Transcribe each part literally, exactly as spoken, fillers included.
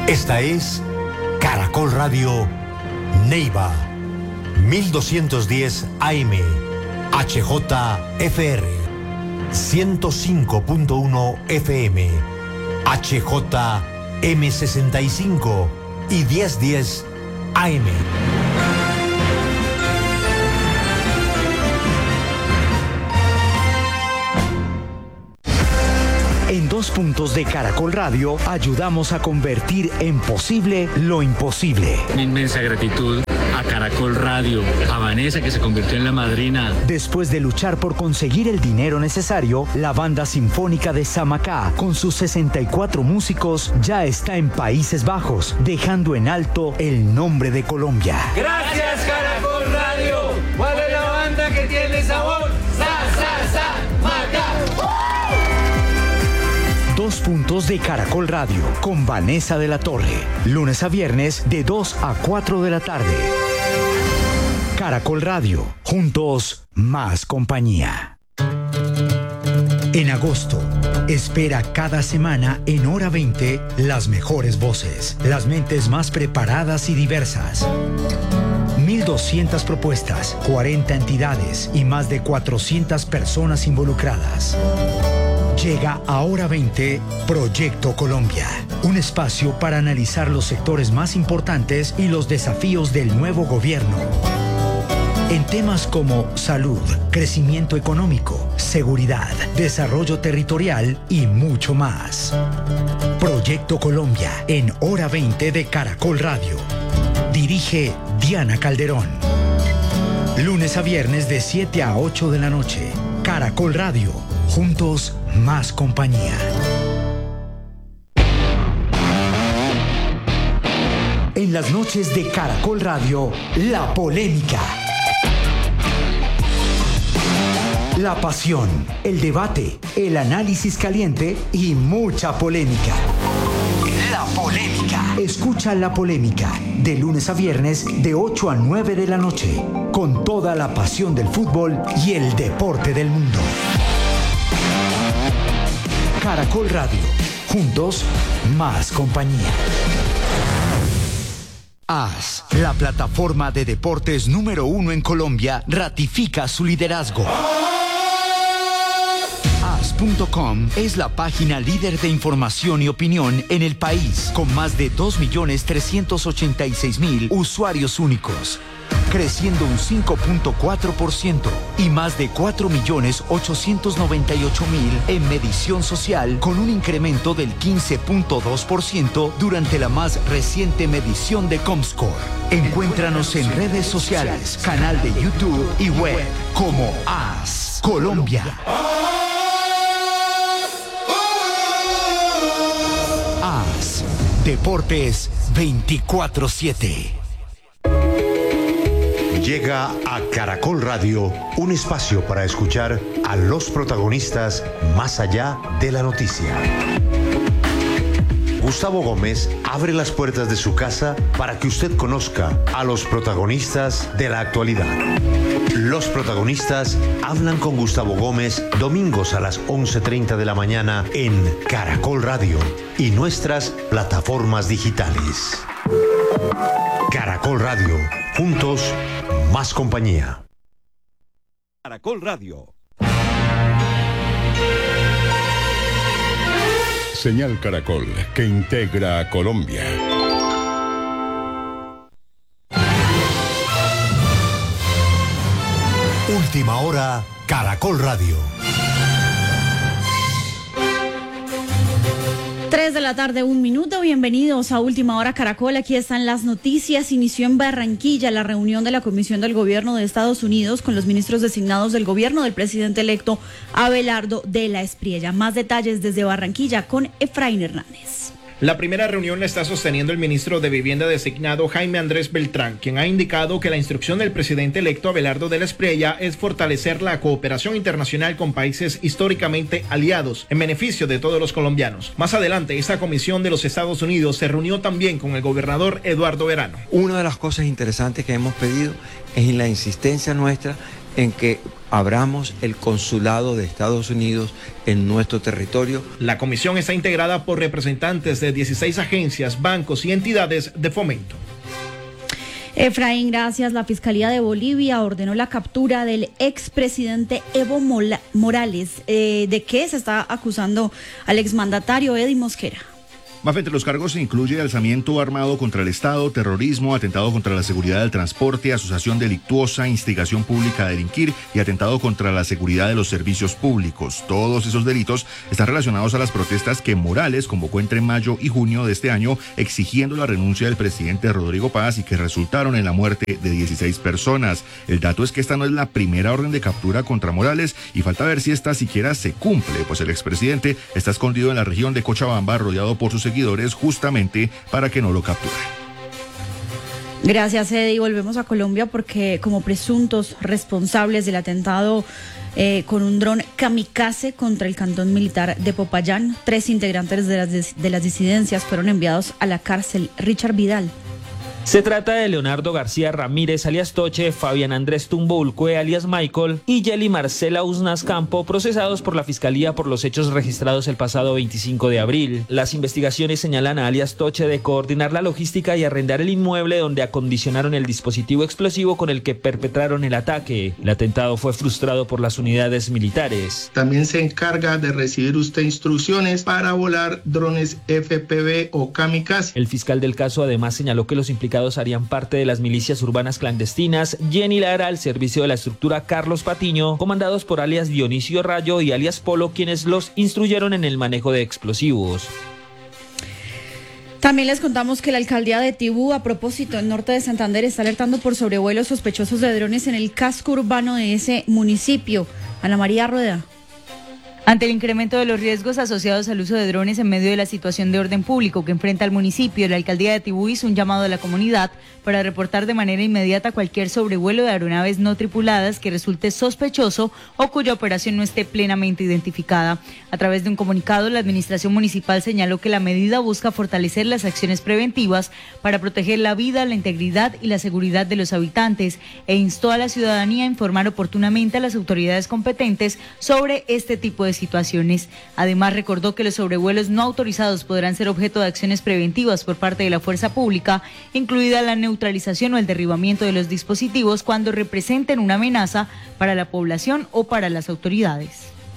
Esta es Caracol Radio Neiva, mil doscientos diez A M, H J F R, ciento cinco punto uno F M, H J M sesenta y cinco y mil diez A M. En dos puntos de Caracol Radio ayudamos a convertir en posible lo imposible. Una inmensa gratitud a Caracol Radio, a Vanessa, que se convirtió en la madrina. Después de luchar por conseguir el dinero necesario, la Banda Sinfónica de Samacá, con sus sesenta y cuatro músicos, ya está en Países Bajos, dejando en alto el nombre de Colombia. Gracias, Caracol Radio. ¿Cuál es la banda que tiene sabor? ¡Sa, sa, sa, Macá! Dos puntos de Caracol Radio con Vanessa de la Torre. Lunes a viernes de dos a cuatro de la tarde. Caracol Radio. Juntos, más compañía. En agosto, espera cada semana en Hora veinte las mejores voces, las mentes más preparadas y diversas. mil doscientas propuestas, cuarenta entidades y más de cuatrocientas personas involucradas. Llega a Hora veinte Proyecto Colombia, un espacio para analizar los sectores más importantes y los desafíos del nuevo gobierno. En temas como salud, crecimiento económico, seguridad, desarrollo territorial y mucho más. Proyecto Colombia en Hora veinte de Caracol Radio. Dirige Diana Calderón. Lunes a viernes de siete a ocho de la noche. Caracol Radio. Juntos, más compañía. En las noches de Caracol Radio, la polémica. La pasión, el debate, el análisis caliente y mucha polémica. La polémica. Escucha La Polémica de lunes a viernes de ocho a nueve de la noche, con toda la pasión del fútbol y el deporte del mundo. Caracol Radio. Juntos, más compañía. A S, la plataforma de deportes número uno en Colombia, ratifica su liderazgo. A S punto com es la página líder de información y opinión en el país, con más de dos millones trescientos ochenta y seis mil usuarios únicos, creciendo un cinco punto cuatro por ciento y más de cuatro millones ochocientos noventa y ocho mil en medición social, con un incremento del quince punto dos por ciento durante la más reciente medición de Comscore. Encuéntranos en redes sociales, canal de YouTube y web como A S Colombia. A S Deportes veinticuatro siete. Llega a Caracol Radio un espacio para escuchar a los protagonistas más allá de la noticia. Gustavo Gómez abre las puertas de su casa para que usted conozca a los protagonistas de la actualidad. Los protagonistas hablan con Gustavo Gómez domingos a las once treinta de la mañana en Caracol Radio y nuestras plataformas digitales. Caracol Radio. Juntos, más compañía. Caracol Radio. Señal Caracol, que integra a Colombia. Última hora, Caracol Radio. tres de la tarde, un minuto. Bienvenidos a Última Hora Caracol. Aquí están las noticias. Inició en Barranquilla la reunión de la Comisión del Gobierno de Estados Unidos con los ministros designados del gobierno del presidente electo Abelardo de la Espriella. Más detalles desde Barranquilla con Efraín Hernández. La primera reunión la está sosteniendo el ministro de Vivienda designado Jaime Andrés Beltrán, quien ha indicado que la instrucción del presidente electo Abelardo de la Espriella es fortalecer la cooperación internacional con países históricamente aliados en beneficio de todos los colombianos. Más adelante, esta comisión de los Estados Unidos se reunió también con el gobernador Eduardo Verano. Una de las cosas interesantes que hemos pedido es la insistencia nuestra en que abramos el consulado de Estados Unidos en nuestro territorio. La comisión está integrada por representantes de dieciséis agencias, bancos y entidades de fomento. Efraín, gracias. La Fiscalía de Bolivia ordenó la captura del expresidente Evo Morales. Eh, ¿De qué se está acusando al exmandatario Eddie Mosquera? Mafe, entre los cargos se incluye alzamiento armado contra el Estado, terrorismo, atentado contra la seguridad del transporte, asociación delictuosa, instigación pública a delinquir y atentado contra la seguridad de los servicios públicos. Todos esos delitos están relacionados a las protestas que Morales convocó entre mayo y junio de este año, exigiendo la renuncia del presidente Rodrigo Paz y que resultaron en la muerte de dieciséis personas. El dato es que esta no es la primera orden de captura contra Morales y falta ver si esta siquiera se cumple, pues el expresidente está escondido en la región de Cochabamba, rodeado por sus seguidores justamente para que no lo capturen. Gracias, Eddie. Volvemos a Colombia porque como presuntos responsables del atentado eh, con un dron kamikaze contra el cantón militar de Popayán, tres integrantes de las, de las disidencias fueron enviados a la cárcel. Richard Vidal. Se trata de Leonardo García Ramírez, alias Toche, Fabián Andrés Tumbo Ulcue, alias Michael, y Yeli Marcela Usnas Campo, procesados por la Fiscalía por los hechos registrados el pasado veinticinco de abril. Las investigaciones señalan a alias Toche de coordinar la logística y arrendar el inmueble donde acondicionaron el dispositivo explosivo con el que perpetraron el ataque. El atentado fue frustrado por las unidades militares. También se encarga de recibir usted instrucciones para volar drones F P V o kamikaze. El fiscal del caso además señaló que los implicados harían parte de las milicias urbanas clandestinas Jenny Lara al servicio de la estructura Carlos Patiño, comandados por alias Dionisio Rayo y alias Polo, quienes los instruyeron en el manejo de explosivos. También les contamos que la alcaldía de Tibú, a propósito, en norte de Santander, está alertando por sobrevuelos sospechosos de drones en el casco urbano de ese municipio. Ana María Rueda. Ante el incremento de los riesgos asociados al uso de drones en medio de la situación de orden público que enfrenta el municipio, la alcaldía de Tibú hizo un llamado a la comunidad para reportar de manera inmediata cualquier sobrevuelo de aeronaves no tripuladas que resulte sospechoso o cuya operación no esté plenamente identificada. A través de un comunicado, la administración municipal señaló que la medida busca fortalecer las acciones preventivas para proteger la vida, la integridad y la seguridad de los habitantes e instó a la ciudadanía a informar oportunamente a las autoridades competentes sobre este tipo de situaciones. Además, recordó que los sobrevuelos no autorizados podrán ser objeto de acciones preventivas por parte de la fuerza pública, incluida la neutralización o el derribamiento de los dispositivos cuando representen una amenaza para la población o para las autoridades.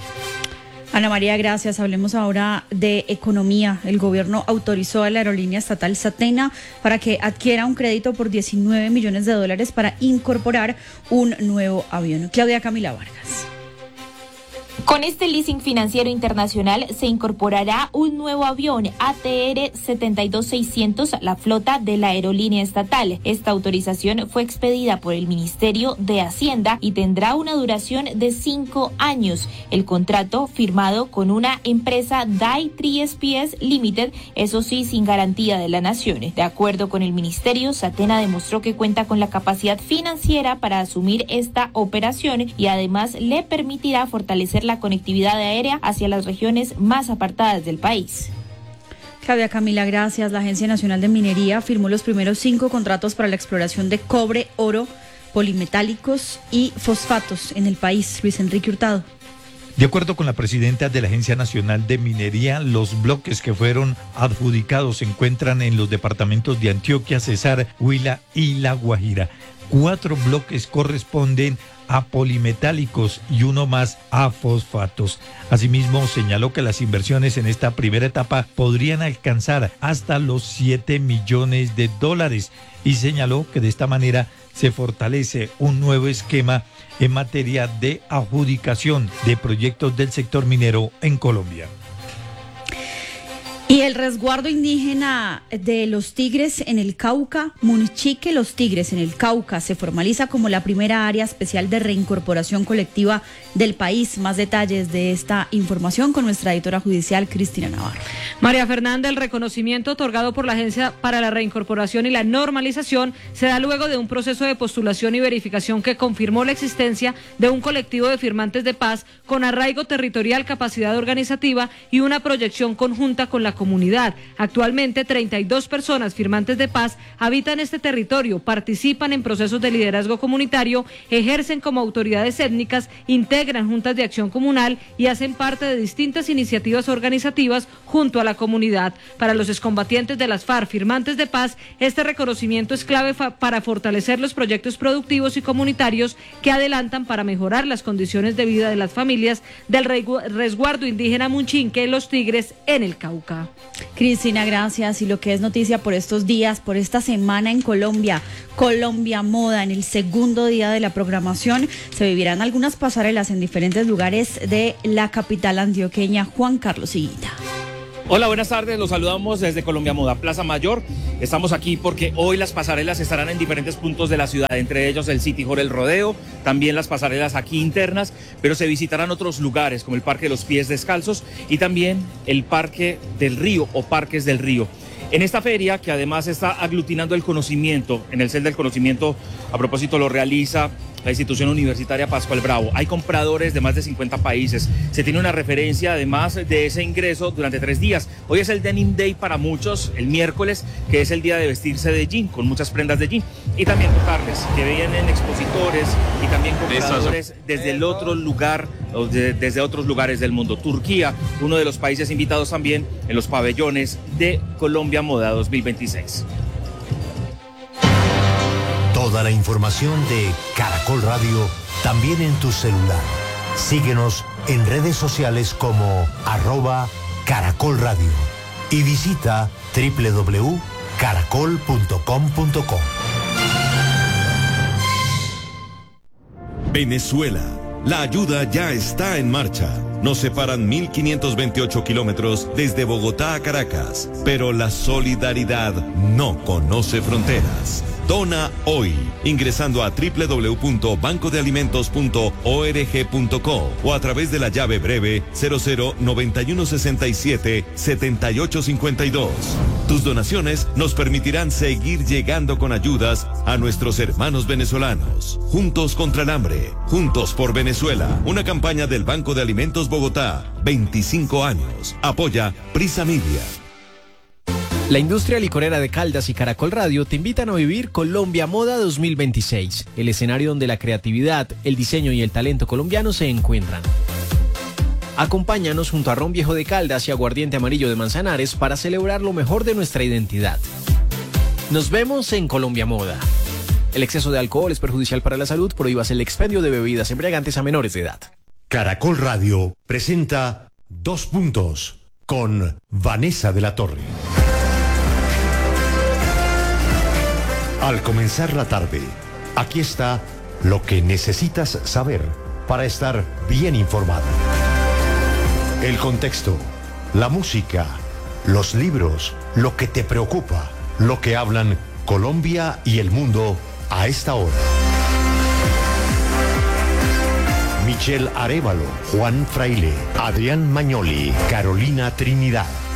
Ana María, gracias. Hablemos ahora de economía. El gobierno autorizó a la aerolínea estatal Satena para que adquiera un crédito por diecinueve millones de dólares para incorporar un nuevo avión. Claudia Camila Vargas. Con este leasing financiero internacional se incorporará un nuevo avión A T R setenta y dos seiscientos a la flota de la aerolínea estatal. Esta autorización fue expedida por el Ministerio de Hacienda y tendrá una duración de cinco años. El contrato, firmado con una empresa D A I tres P S Limited, eso sí, sin garantía de la nación. De acuerdo con el Ministerio, Satena demostró que cuenta con la capacidad financiera para asumir esta operación y además le permitirá fortalecer la conectividad aérea hacia las regiones más apartadas del país. Claudia Camila, gracias. La Agencia Nacional de Minería firmó los primeros cinco contratos para la exploración de cobre, oro, polimetálicos y fosfatos en el país. Luis Enrique Hurtado. De acuerdo con la presidenta de la Agencia Nacional de Minería, los bloques que fueron adjudicados se encuentran en los departamentos de Antioquia, Cesar, Huila y La Guajira. Cuatro bloques corresponden a polimetálicos y uno más a fosfatos. Asimismo, señaló que las inversiones en esta primera etapa podrían alcanzar hasta los siete millones de dólares y señaló que de esta manera se fortalece un nuevo esquema en materia de adjudicación de proyectos del sector minero en Colombia. Y el resguardo indígena de los Tigres en el Cauca, Munichique Los Tigres en el Cauca, se formaliza como la primera área especial de reincorporación colectiva del país. Más detalles de esta información con nuestra editora judicial, Cristina Navarro. María Fernanda, el reconocimiento otorgado por la Agencia para la Reincorporación y la Normalización se da luego de un proceso de postulación y verificación que confirmó la existencia de un colectivo de firmantes de paz con arraigo territorial, capacidad organizativa y una proyección conjunta con la comunidad. Actualmente, treinta y dos personas firmantes de paz habitan este territorio, participan en procesos de liderazgo comunitario, ejercen como autoridades étnicas, integran juntas de acción comunal y hacen parte de distintas iniciativas organizativas junto a la comunidad. Para los excombatientes de las FARC firmantes de paz, este reconocimiento es clave para fortalecer los proyectos productivos y comunitarios que adelantan para mejorar las condiciones de vida de las familias del resguardo indígena Munchinque, Los Tigres, en el Cauca. Cristina, gracias. Y lo que es noticia por estos días, por esta semana en Colombia, Colombia Moda, en el segundo día de la programación, se vivirán algunas pasarelas en diferentes lugares de la capital antioqueña. Juan Carlos Higuita. Hola, buenas tardes, los saludamos desde Colombia Moda, Plaza Mayor. Estamos aquí porque hoy las pasarelas estarán en diferentes puntos de la ciudad, entre ellos el City Hall, el Rodeo, también las pasarelas aquí internas, pero se visitarán otros lugares como el Parque de los Pies Descalzos y también el Parque del Río o Parques del Río. En esta feria, que además está aglutinando el conocimiento, en el C E L del Conocimiento, a propósito lo realiza la institución universitaria Pascual Bravo. Hay compradores de más de cincuenta países. Se tiene una referencia además de ese ingreso durante tres días. Hoy es el Denim Day para muchos, el miércoles, que es el día de vestirse de jean, con muchas prendas de jean. Y también contarles que vienen expositores y también compradores desde el otro lugar, o de, desde otros lugares del mundo. Turquía, uno de los países invitados también en los pabellones de Colombia Moda dos mil veintiséis. Toda la información de Caracol Radio también en tu celular. Síguenos en redes sociales como arroba Caracol Radio y visita doble u doble u doble u punto caracol punto com punto co. Venezuela. La ayuda ya está en marcha. Nos separan mil quinientos veintiocho kilómetros desde Bogotá a Caracas, pero la solidaridad no conoce fronteras. Dona hoy, ingresando a doble u doble u doble u punto banco de alimentos punto org punto co o a través de la llave breve cero cero noventa y uno sesenta y siete setenta y ocho cincuenta y dos. Tus donaciones nos permitirán seguir llegando con ayudas a nuestros hermanos venezolanos. Juntos contra el hambre, juntos por Venezuela. Una campaña del Banco de Alimentos Bogotá, veinticinco años. Apoya Prisa Media. La industria licorera de Caldas y Caracol Radio te invitan a vivir Colombia Moda dos mil veintiséis, el escenario donde la creatividad, el diseño y el talento colombiano se encuentran. Acompáñanos junto a Ron Viejo de Caldas y Aguardiente Amarillo de Manzanares para celebrar lo mejor de nuestra identidad. Nos vemos en Colombia Moda. El exceso de alcohol es perjudicial para la salud, prohíbas el expendio de bebidas embriagantes a menores de edad. Caracol Radio presenta Dos Puntos con Vanessa de la Torre. Al comenzar la tarde, aquí está lo que necesitas saber para estar bien informado. El contexto, la música, los libros, lo que te preocupa, lo que hablan Colombia y el mundo a esta hora. Michelle Arévalo, Juan Fraile, Adrián Mañoli, Carolina Trinidad.